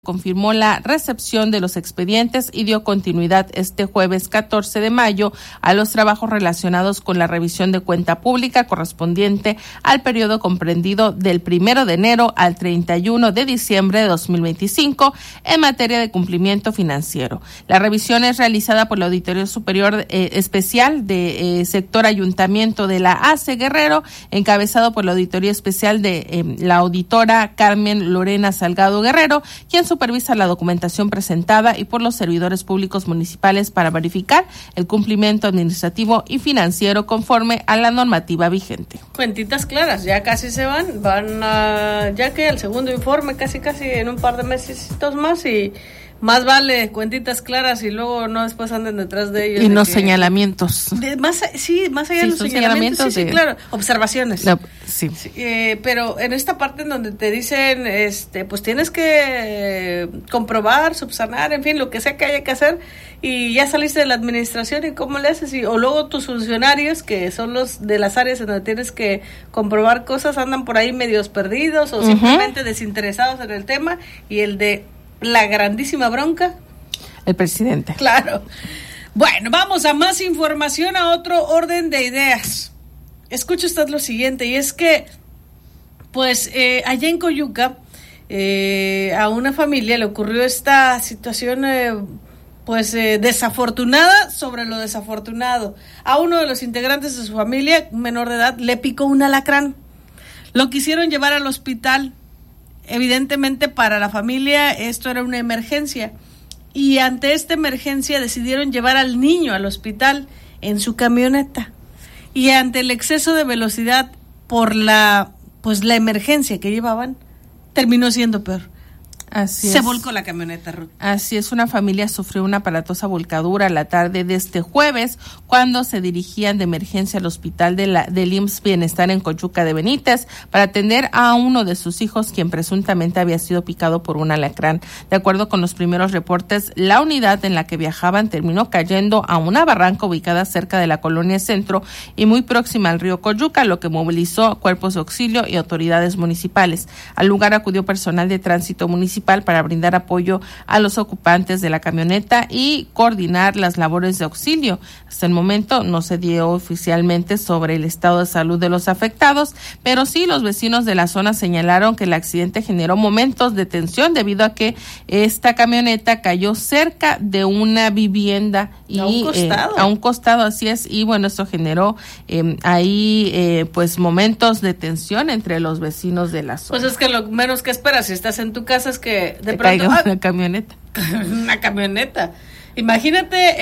confirmó la recepción de los expedientes y dio continuidad este jueves 14 de mayo a los trabajos relacionados con la revisión de cuenta pública correspondiente al periodo comprendido del 1 de enero al 31 de diciembre de 2025 en materia de cumplimiento financiero. La revisión es realizada por la Auditoría Superior Especial de Sector Ayuntamiento de la AC Guerrero, encabezado por la Auditoría Especial de la auditora Carmen Lorena Salgado Guerrero, quien supervisa la documentación presentada, y por los servidores públicos municipales para verificar el cumplimiento administrativo y financiero conforme a la normativa vigente. Cuentitas claras, ya casi se van ya que el segundo informe casi en un par de meses más, y más vale cuentitas claras y luego no después anden detrás de ellos. Y no señalamientos. Más allá de los señalamientos, sí, claro, observaciones. No, sí. Pero en esta parte en donde te dicen, pues tienes que comprobar, subsanar, en fin, lo que sea que haya que hacer, y ya saliste de la administración y cómo le haces, o luego tus funcionarios, que son los de las áreas en donde tienes que comprobar cosas, andan por ahí medios perdidos o simplemente desinteresados en el tema, y el de la grandísima bronca, el presidente. Claro. Bueno, vamos a más información, a otro orden de ideas. Escucha usted lo siguiente, y es que, pues, allá en Coyuca, a una familia le ocurrió esta situación, desafortunada sobre lo desafortunado. A uno de los integrantes de su familia, un menor de edad, le picó un alacrán. Lo quisieron llevar al hospital. Evidentemente para la familia esto era una emergencia, y ante esta emergencia decidieron llevar al niño al hospital en su camioneta, y ante el exceso de velocidad por la emergencia que llevaban, terminó siendo peor. Se volcó la camioneta, Ruth. Así es, una familia sufrió una aparatosa volcadura la tarde de este jueves cuando se dirigían de emergencia al hospital del IMSS Bienestar en Coyuca de Benítez para atender a uno de sus hijos, quien presuntamente había sido picado por un alacrán. De acuerdo con los primeros reportes, la unidad en la que viajaban terminó cayendo a una barranca ubicada cerca de la colonia Centro y muy próxima al río Coyuca, lo que movilizó cuerpos de auxilio y autoridades municipales. Al lugar acudió personal de tránsito municipal para brindar apoyo a los ocupantes de la camioneta y coordinar las labores de auxilio. Hasta el momento no se dio oficialmente sobre el estado de salud de los afectados, pero sí los vecinos de la zona señalaron que el accidente generó momentos de tensión debido a que esta camioneta cayó cerca de una vivienda y a un costado, así es, y bueno, esto generó momentos de tensión entre los vecinos de la zona. Pues es que lo menos que esperas si estás en tu casa es que de pronto caiga una camioneta. Una camioneta. Imagínate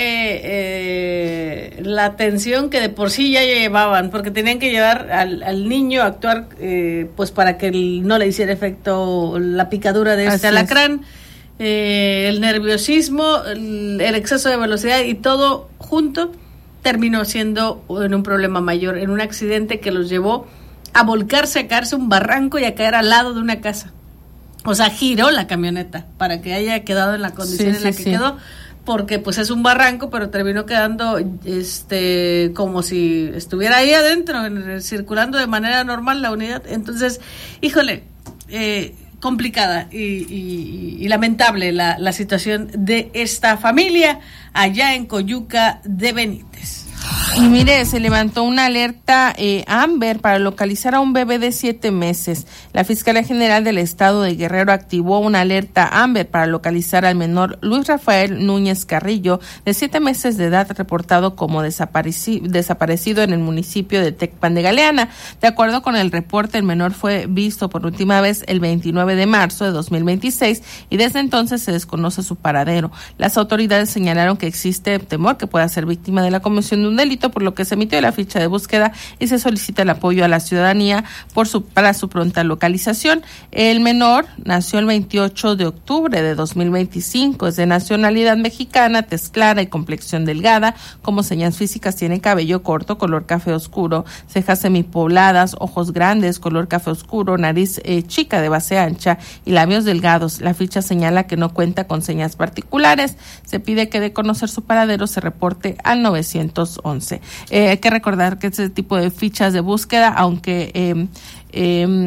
la tensión que de por sí ya llevaban, porque tenían que llevar al niño a actuar para que no le hiciera efecto la picadura de este alacrán, el nerviosismo, el exceso de velocidad, y todo junto terminó siendo en un problema mayor, en un accidente que los llevó a volcarse, a caerse un barranco y a caer al lado de una casa. O sea, giró la camioneta para que haya quedado en la condición en la que quedó, porque pues es un barranco, pero terminó quedando como si estuviera ahí adentro, circulando de manera normal la unidad. Entonces, híjole, complicada y lamentable la situación de esta familia allá en Coyuca de Benítez. Y mire, se levantó una alerta Amber para localizar a un bebé de 7 meses. La Fiscalía General del Estado de Guerrero activó una alerta Amber para localizar al menor Luis Rafael Núñez Carrillo, de 7 meses de edad, reportado como desaparecido en el municipio de Tecpan de Galeana. De acuerdo con el reporte, el menor fue visto por última vez el 29 de marzo de 2026 y desde entonces se desconoce su paradero. Las autoridades señalaron que existe temor que pueda ser víctima de la comisión de un delito, por lo que se emitió la ficha de búsqueda y se solicita el apoyo a la ciudadanía para su pronta localización. El menor nació el 28 de octubre de 2025, es de nacionalidad mexicana, tez clara y complexión delgada. Como señas físicas tiene cabello corto, color café oscuro, cejas semipobladas, ojos grandes, color café oscuro, nariz chica de base ancha y labios delgados. La ficha señala que no cuenta con señas particulares. Se pide que de conocer su paradero se reporte al 911. Hay que recordar que este tipo de fichas de búsqueda, aunque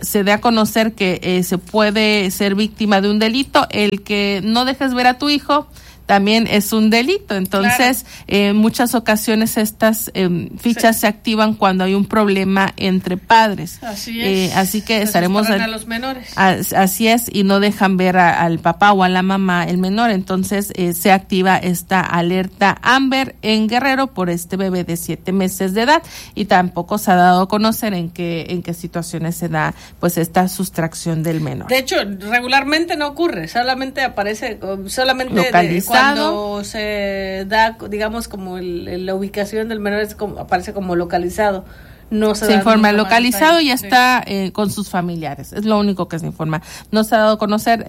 se dé a conocer que se puede ser víctima de un delito, el que no dejes ver a tu hijo también es un delito. Entonces, en muchas ocasiones estas fichas se activan cuando hay un problema entre padres. Así es. Así que estaremos a los menores. Así es, y no dejan ver al papá o a la mamá el menor. Entonces, se activa esta alerta Amber en Guerrero por este bebé de 7 meses de edad, y tampoco se ha dado a conocer en qué situaciones se da pues esta sustracción del menor. De hecho, regularmente no ocurre, solamente aparece localizado. Cuando se da, digamos, como la ubicación del menor aparece como localizado. No se informa localizado y está con sus familiares. Es lo único que se informa. No se ha dado a conocer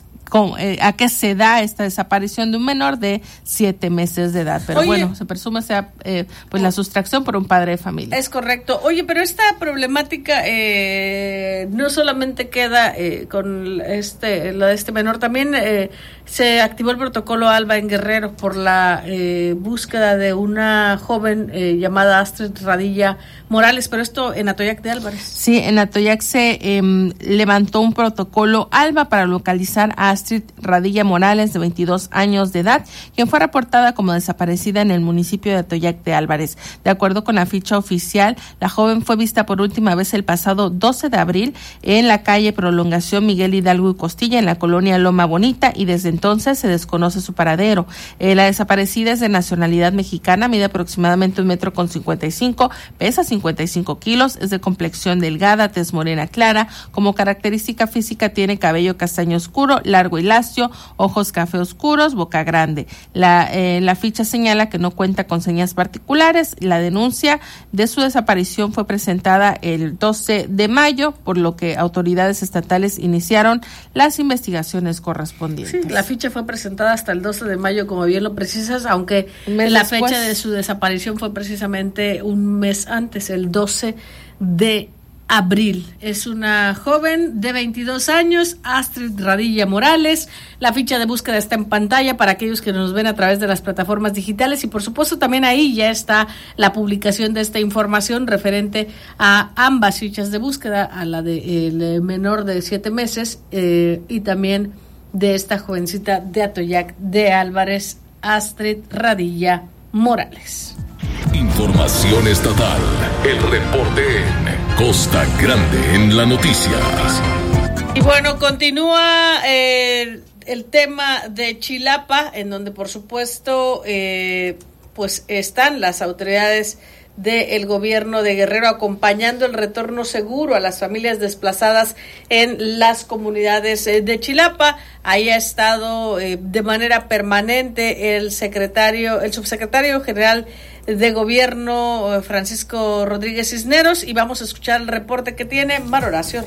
a qué se da esta desaparición de un menor de 7 meses de edad. Pero bueno, se presume sea pues la sustracción por un padre de familia. Es correcto. Oye, pero esta problemática no solamente queda con lo de este menor, también se activó el protocolo ALBA en Guerrero por la búsqueda de una joven llamada Astrid Radilla Morales, pero esto en Atoyac de Álvarez. Sí, en Atoyac se levantó un protocolo ALBA para localizar a Astrid Radilla Morales, de 22 años de edad, quien fue reportada como desaparecida en el municipio de Atoyac de Álvarez. De acuerdo con la ficha oficial, la joven fue vista por última vez el pasado 12 de abril en la calle Prolongación Miguel Hidalgo y Costilla, en la colonia Loma Bonita, y desde entonces se desconoce su paradero. La desaparecida es de nacionalidad mexicana, mide aproximadamente 1,55 m, pesa 55 kilos, es de complexión delgada, tez morena clara. Como característica física tiene cabello castaño oscuro, largo y lacio, ojos café oscuros, boca grande. La ficha señala que no cuenta con señas particulares. La denuncia de su desaparición fue presentada el 12 de mayo, por lo que autoridades estatales iniciaron las investigaciones correspondientes. Sí, la ficha fue presentada hasta el 12 de mayo, como bien lo precisas, aunque la fecha de su desaparición fue precisamente un mes antes, el 12 de abril. Es una joven de 22 años, Astrid Radilla Morales. La ficha de búsqueda está en pantalla para aquellos que nos ven a través de las plataformas digitales, y por supuesto también ahí ya está la publicación de esta información referente a ambas fichas de búsqueda, a la del menor de 7 meses y también de esta jovencita de Atoyac de Álvarez, Astrid Radilla Morales. Información estatal. El reporte en Costa Grande en la Noticias. Y bueno, continúa el tema de Chilapa, en donde por supuesto pues están las autoridades del gobierno de Guerrero acompañando el retorno seguro a las familias desplazadas en las comunidades de Chilapa. Ahí ha estado de manera permanente el subsecretario general de Gobierno, Francisco Rodríguez Cisneros, y vamos a escuchar el reporte que tiene Mar Horacio.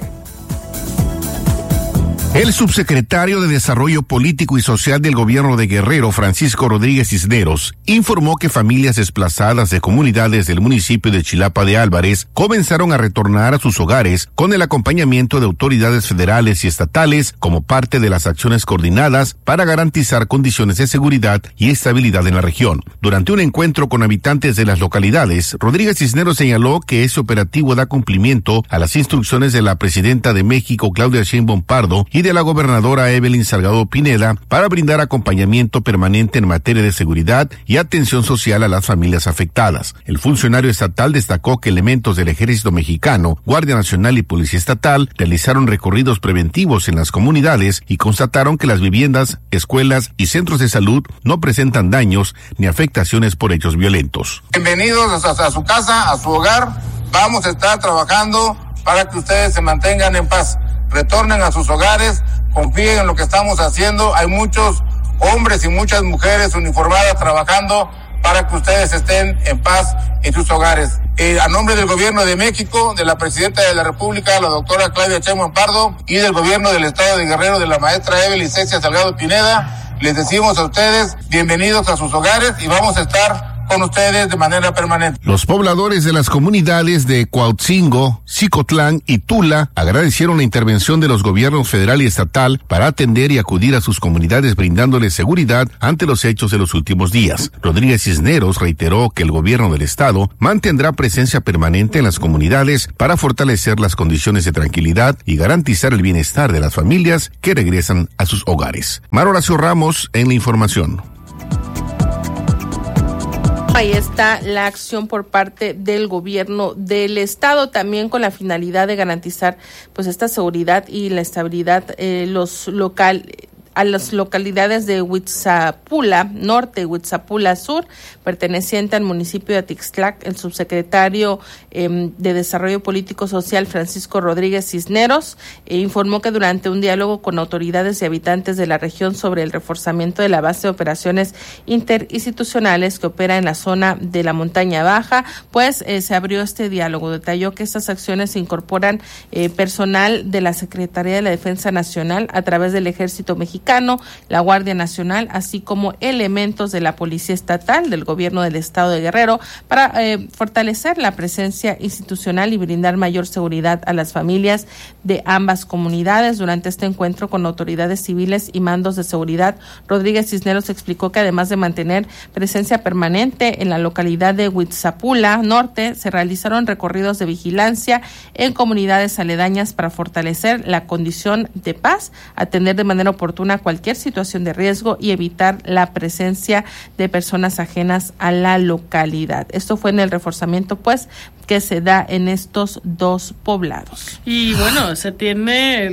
El subsecretario de Desarrollo Político y Social del Gobierno de Guerrero, Francisco Rodríguez Cisneros, informó que familias desplazadas de comunidades del municipio de Chilapa de Álvarez comenzaron a retornar a sus hogares con el acompañamiento de autoridades federales y estatales como parte de las acciones coordinadas para garantizar condiciones de seguridad y estabilidad en la región. Durante un encuentro con habitantes de las localidades, Rodríguez Cisneros señaló que ese operativo da cumplimiento a las instrucciones de la presidenta de México, Claudia Sheinbaum Pardo, y de la gobernadora Evelyn Salgado Pineda para brindar acompañamiento permanente en materia de seguridad y atención social a las familias afectadas. El funcionario estatal destacó que elementos del Ejército Mexicano, Guardia Nacional y Policía Estatal realizaron recorridos preventivos en las comunidades y constataron que las viviendas, escuelas y centros de salud no presentan daños ni afectaciones por hechos violentos. Bienvenidos a su casa, a su hogar. Vamos a estar trabajando para que ustedes se mantengan en paz. Retornen a sus hogares, confíen en lo que estamos haciendo. Hay muchos hombres y muchas mujeres uniformadas trabajando para que ustedes estén en paz en sus hogares. A nombre del Gobierno de México, de la Presidenta de la República, la doctora Claudia Sheinbaum Pardo, y del Gobierno del Estado de Guerrero, de la maestra Evelyn Salgado Pineda, les decimos a ustedes bienvenidos a sus hogares, y vamos a estar con ustedes de manera permanente. Los pobladores de las comunidades de Cuautzingo, Xicotlán y Tula agradecieron la intervención de los gobiernos federal y estatal para atender y acudir a sus comunidades brindándoles seguridad ante los hechos de los últimos días. Rodríguez Cisneros reiteró que el gobierno del estado mantendrá presencia permanente en las comunidades para fortalecer las condiciones de tranquilidad y garantizar el bienestar de las familias que regresan a sus hogares. Mar Horacio Ramos en la información. Ahí está la acción por parte del gobierno del estado, también con la finalidad de garantizar pues esta seguridad y la estabilidad a las localidades de Huitzapula Norte y Huitzapula Sur, perteneciente al municipio de Atixtlac. El subsecretario de Desarrollo Político Social, Francisco Rodríguez Cisneros, informó que durante un diálogo con autoridades y habitantes de la región sobre el reforzamiento de la base de operaciones interinstitucionales que opera en la zona de la Montaña Baja, pues se abrió este diálogo. Detalló que estas acciones incorporan personal de la Secretaría de la Defensa Nacional a través del Ejército Mexicano, la Guardia Nacional, así como elementos de la Policía Estatal del Gobierno del Estado de Guerrero para fortalecer la presencia institucional y brindar mayor seguridad a las familias de ambas comunidades. Durante este encuentro con autoridades civiles y mandos de seguridad, Rodríguez Cisneros explicó que además de mantener presencia permanente en la localidad de Huitzapula Norte, se realizaron recorridos de vigilancia en comunidades aledañas para fortalecer la condición de paz, atender de manera oportuna cualquier situación de riesgo y evitar la presencia de personas ajenas a la localidad. Esto fue en el reforzamiento pues que se da en estos dos poblados. Y bueno, se tiene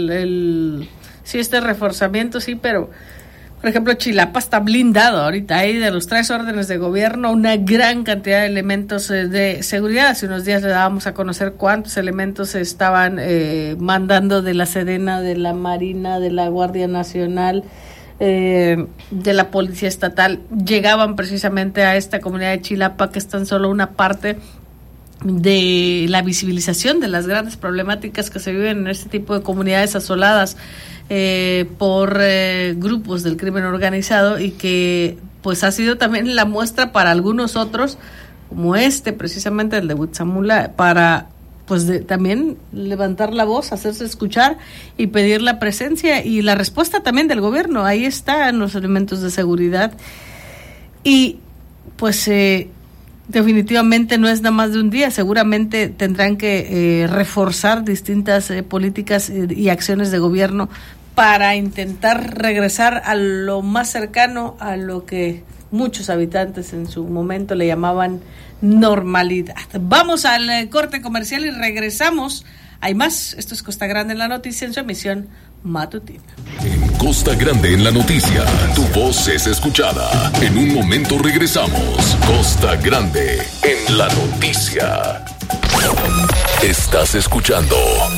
este reforzamiento, sí, pero por ejemplo, Chilapa está blindado ahorita. Hay de los 3 órdenes de gobierno una gran cantidad de elementos de seguridad. Hace unos días le dábamos a conocer cuántos elementos se estaban mandando de la Sedena, de la Marina, de la Guardia Nacional, de la Policía Estatal. Llegaban precisamente a esta comunidad de Chilapa, que es tan solo una parte de la visibilización de las grandes problemáticas que se viven en este tipo de comunidades asoladas por grupos del crimen organizado, y que pues ha sido también la muestra para algunos otros, como precisamente el de Huitzamula, para pues también levantar la voz, hacerse escuchar y pedir la presencia y la respuesta también del gobierno. Ahí están los elementos de seguridad y pues definitivamente no es nada más de un día. Seguramente tendrán que reforzar distintas políticas y acciones de gobierno para intentar regresar a lo más cercano a lo que muchos habitantes en su momento le llamaban normalidad. Vamos al corte comercial y regresamos. Hay más. Esto es Costa Grande en la Noticia, en su emisión matutina. En Costa Grande en la Noticia, tu voz es escuchada. En un momento regresamos. Costa Grande en la Noticia. Estás escuchando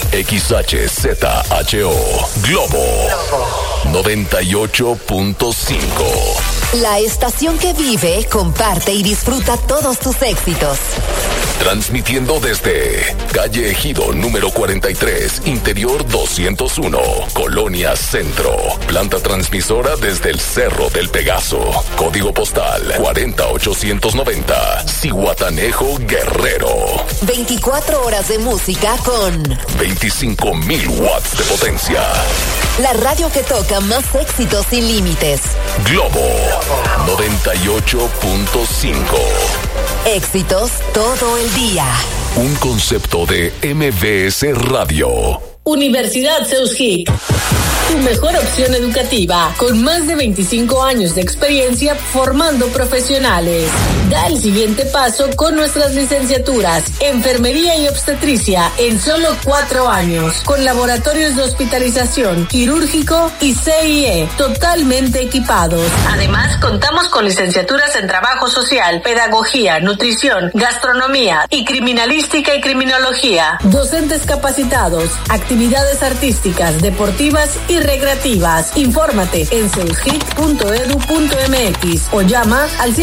XHZHO Globo 98.5. La estación que vive, comparte y disfruta todos tus éxitos. Transmitiendo desde Calle Ejido número 43, Interior 201, Colonia Centro. Planta transmisora desde el Cerro del Pegaso. Código postal 40890, Zihuatanejo, Guerrero. 24 horas de música con 25,000 watts de potencia. La radio que toca más éxitos sin límites. Globo 98.5. Éxitos todo el día. Un concepto de MBS Radio. Universidad Seuskic, tu mejor opción educativa, con más de 25 años de experiencia formando profesionales. Da el siguiente paso con nuestras licenciaturas, Enfermería y Obstetricia, en solo 4 años, con laboratorios de hospitalización, quirúrgico y CIE, totalmente equipados. Además, contamos con licenciaturas en Trabajo Social, Pedagogía, Nutrición, Gastronomía y Criminalística y Criminología. Docentes capacitados, actividades artísticas, deportivas y recreativas. Infórmate en seuskic.edu.mx o llama al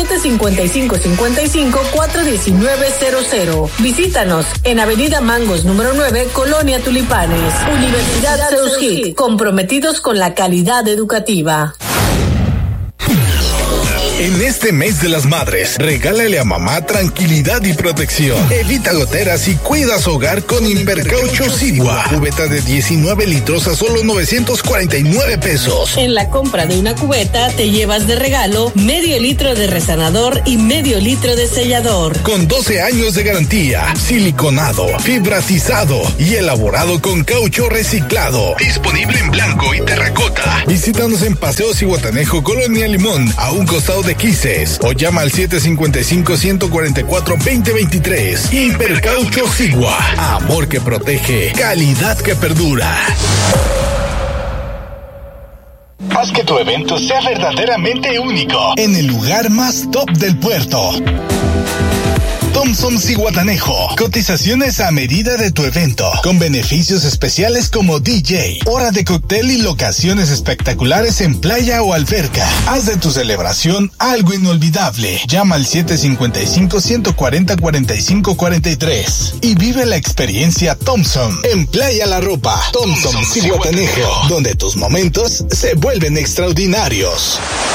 755-55-419-00. Visítanos en Avenida Mangos número 9, Colonia Tulipanes. Universidad Seuskic, comprometidos con la calidad educativa. En este mes de las madres, regálale a mamá tranquilidad y protección. Evita goteras y cuida su hogar con Hipercaucho Sigua. Cubeta de 19 litros a solo 949 pesos. En la compra de una cubeta te llevas de regalo medio litro de resanador y medio litro de sellador. Con 12 años de garantía, siliconado, fibratizado y elaborado con caucho reciclado. Disponible en blanco y terracota. Visítanos en Paseo Zihuatanejo, Colonia Limón, a un costado de Quises, o llama al 755-144-2023. Hipercaucho Sigua. Amor que protege, calidad que perdura. Haz que tu evento sea verdaderamente único en el lugar más top del puerto. Thompson Zihuatanejo. Cotizaciones a medida de tu evento, con beneficios especiales como DJ, hora de cóctel y locaciones espectaculares en playa o alberca. Haz de tu celebración algo inolvidable. Llama al 755-140-4543 y vive la experiencia Thompson en Playa La Ropa. Thompson Zihuatanejo, donde tus momentos se vuelven extraordinarios.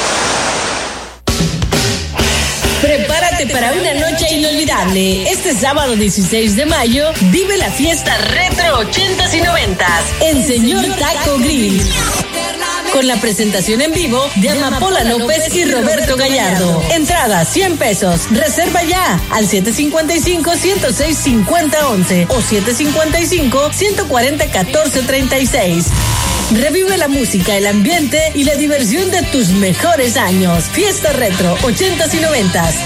Prepárate para una noche inolvidable. Este sábado 16 de mayo vive la fiesta Retro 80s y 90s en Señor Taco Grill, con la presentación en vivo de Amapola López y Roberto Gallardo. Entrada 100 pesos. Reserva ya al 755-106-5011 o 755-140-1436. Revive la música, el ambiente y la diversión de tus mejores años. Fiesta Retro 80s y 90s